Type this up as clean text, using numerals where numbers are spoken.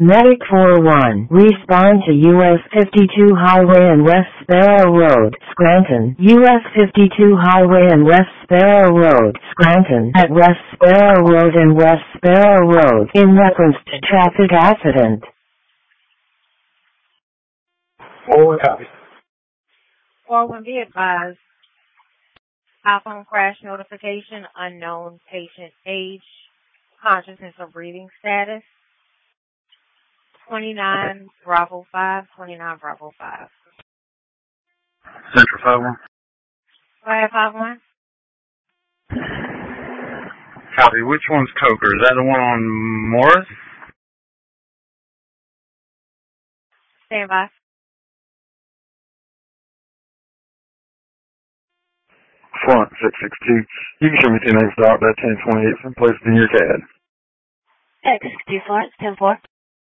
Medic 4-1, respond to US 52 Highway and West Sparrow Road, Scranton. US 52 Highway and West Sparrow Road, Scranton, at West Sparrow Road and West Sparrow Road, in reference to traffic accident. Forward copy. 4-1, be advised. iPhone crash notification, unknown patient age, consciousness or breathing status. 29 Bravo 5, 29 Bravo 5. Central 5-1. Go ahead, 5-1. Copy. Which one's Coker? Is that the one on Morris? Stand by. Front 662. You can show me 10 names, Doc. That 1028 from placed in your CAD. 662 Florence, 10-4.